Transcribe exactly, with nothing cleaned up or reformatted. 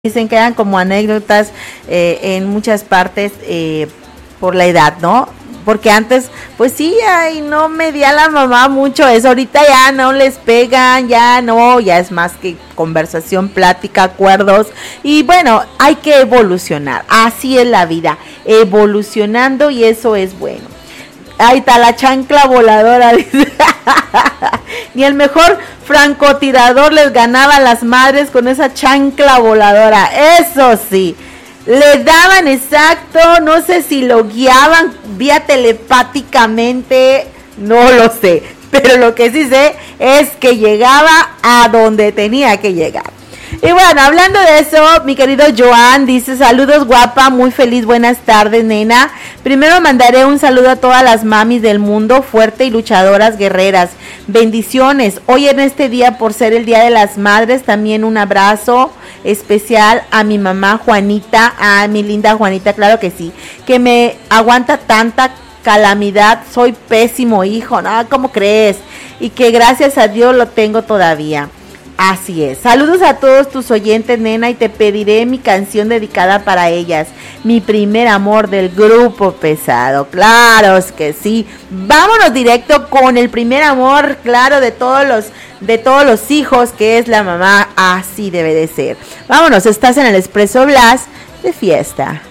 dicen quedan como anécdotas eh, en muchas partes eh, por la edad, ¿no? Porque antes, pues sí, ay, no medía la mamá mucho eso, ahorita ya no les pegan, ya no, ya es más que conversación, plática, acuerdos, y bueno, hay que evolucionar, así es la vida, evolucionando y eso es bueno. Ahí está la chancla voladora, dice. Ni el mejor francotirador les ganaba a las madres con esa chancla voladora, eso sí. Le daban exacto, no sé si lo guiaban vía telepáticamente, no lo sé, pero lo que sí sé es que llegaba a donde tenía que llegar. Y bueno, hablando de eso, mi querido Joan dice, saludos guapa, muy feliz, buenas tardes nena. Primero mandaré un saludo a todas las mamis del mundo, fuerte y luchadoras guerreras. Bendiciones, hoy en este día por ser el Día de las Madres, también un abrazo especial a mi mamá Juanita, a mi linda Juanita, claro que sí, que me aguanta tanta calamidad, soy pésimo hijo, ¿no? ¿Cómo crees? Y que gracias a Dios lo tengo todavía. Así es, saludos a todos tus oyentes, nena, y te pediré mi canción dedicada para ellas, mi primer amor del Grupo Pesado, claro es que sí, vámonos directo con el primer amor, claro, de todos los, de todos los hijos, que es la mamá, así debe de ser. Vámonos, estás en el Expreso Blas de fiesta.